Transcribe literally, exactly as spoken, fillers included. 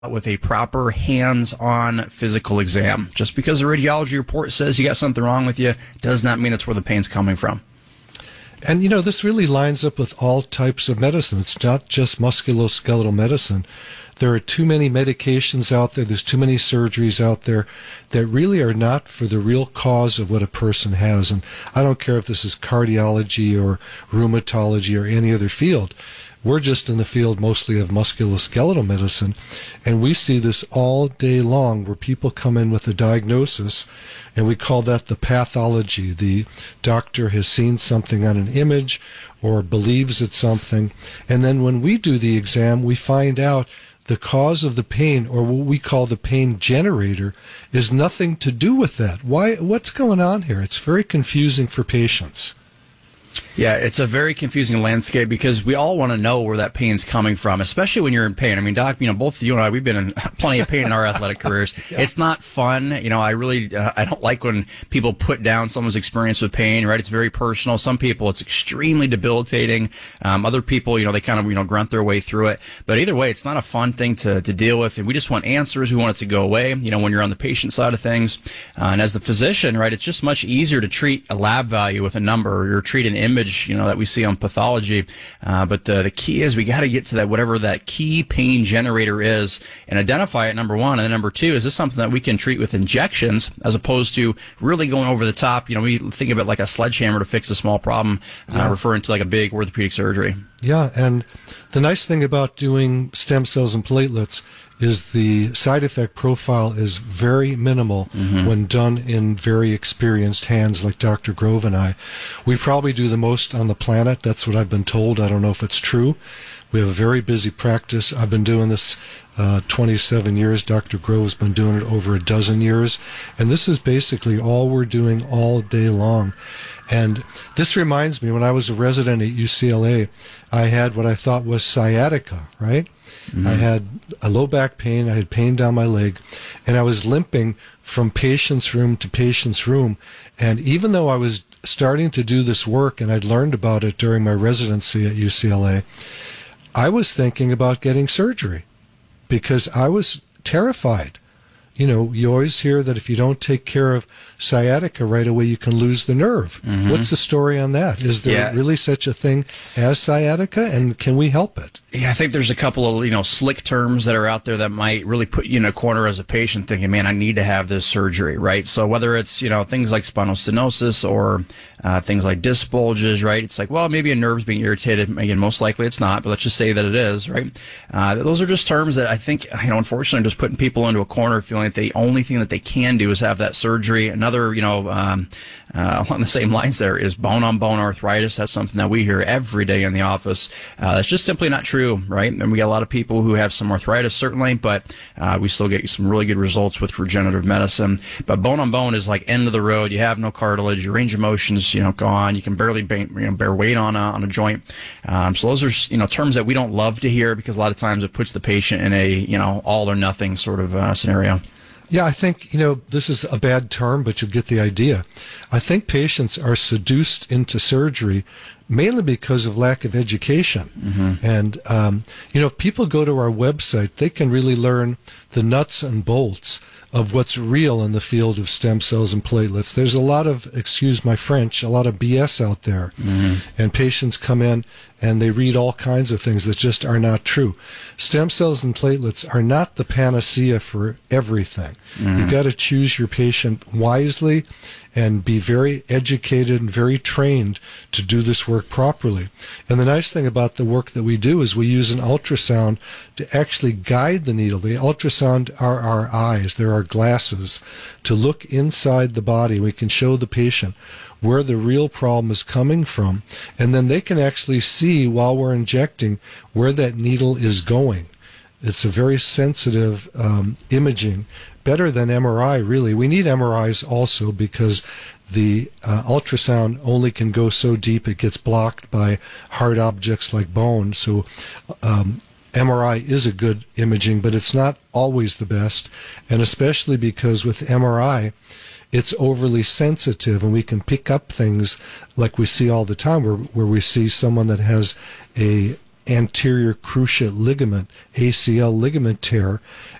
with a proper hands-on physical exam. Just because the radiology report says you got something wrong with you does not mean it's where the pain's coming from. And, you know, this really lines up with all types of medicine. It's not just musculoskeletal medicine. There are too many medications out there. There's too many surgeries out there that really are not for the real cause of what a person has. And I don't care if this is cardiology or rheumatology or any other field. We're just in the field mostly of musculoskeletal medicine, and we see this all day long where people come in with a diagnosis, and we call that the pathology. The doctor has seen something on an image or believes it's something, and then when we do the exam, we find out the cause of the pain, or what we call the pain generator, is nothing to do with that. Why? What's going on here? It's very confusing for patients. Yeah, it's a very confusing landscape because we all want to know where that pain's coming from, especially when you're in pain. I mean, Doc, you know, both you and I, we've been in plenty of pain in our athletic careers. Yeah. It's not fun. You know, I really, uh, I don't like when people put down someone's experience with pain, right? It's very personal. Some people, it's extremely debilitating. Um, other people, you know, they kind of, you know, grunt their way through it. But either way, it's not a fun thing to, to deal with. And we just want answers. We want it to go away, you know, when you're on the patient side of things. Uh, and as the physician, right, it's just much easier to treat a lab value with a number or treat an image, you know, that we see on pathology. Uh, but the, the key is we got to get to that, whatever that key pain generator is, and identify it, number one. And then number two, is this something that we can treat with injections as opposed to really going over the top? You know, we think of it like a sledgehammer to fix a small problem, yeah. uh, referring to like a big orthopedic surgery. Yeah, and the nice thing about doing stem cells and platelets is the side effect profile is very minimal mm-hmm. when done in very experienced hands like Doctor Grove and I. We probably do the most on the planet. That's what I've been told. I don't know if it's true. We have a very busy practice. I've been doing this uh, twenty-seven years. Doctor Grove's been doing it over a dozen years. And this is basically all we're doing all day long. And this reminds me, when I was a resident at U C L A, I had what I thought was sciatica, right? Mm-hmm. I had a low back pain, I had pain down my leg, and I was limping from patient's room to patient's room. And even though I was starting to do this work, and I'd learned about it during my residency at U C L A, I was thinking about getting surgery because I was terrified. You know, you always hear that if you don't take care of sciatica right away, you can lose the nerve. Mm-hmm. What's the story on that? Is there yeah. really such a thing as sciatica, and can we help it? Yeah, I think there's a couple of, you know, slick terms that are out there that might really put you in a corner as a patient thinking, man, I need to have this surgery, right? So whether it's, you know, things like spinal stenosis or uh, things like disc bulges, right? It's like, well, maybe a nerve's being irritated. Again, most likely it's not, but let's just say that it is, right? Uh, those are just terms that I think, you know, unfortunately, just putting people into a corner feeling like the only thing that they can do is have that surgery. Another, you know, um, uh, along the same lines there is bone-on-bone arthritis. That's something that we hear every day in the office. Uh, that's just simply not true, right? And we got a lot of people who have some arthritis, certainly, but uh, we still get some really good results with regenerative medicine. But bone-on-bone is like end of the road. You have no cartilage. Your range of motion's, you know, gone. You can barely ba- you know, bear weight on a, on a joint. Um, so those are, you know, terms that we don't love to hear because a lot of times it puts the patient in a, you know, all or nothing sort of uh, scenario. Yeah, I think, you know, this is a bad term, but you get the idea. I think patients are seduced into surgery mainly because of lack of education. Mm-hmm. And, um, you know, if people go to our website, they can really learn the nuts and bolts of what's real in the field of stem cells and platelets. There's a lot of, excuse my French, a lot of B S out there. Mm-hmm. And patients come in and they read all kinds of things that just are not true. Stem cells and platelets are not the panacea for everything. Mm-hmm. You've got to choose your patient wisely and be very educated and very trained to do this work properly. And the nice thing about the work that we do is we use an ultrasound to actually guide the needle. The ultrasound are our eyes. They're our glasses to look inside the body. We can show the patient where the real problem is coming from, and then they can actually see while we're injecting where that needle is going. It's a very sensitive um, imaging, better than M R I, really. We need M R Is also because the uh, ultrasound only can go so deep it gets blocked by hard objects like bone. So um, M R I is a good imaging, but it's not always the best, and especially because with M R I, it's overly sensitive, and we can pick up things like we see all the time where, where we see someone that has a anterior cruciate ligament, A C L ligament tear.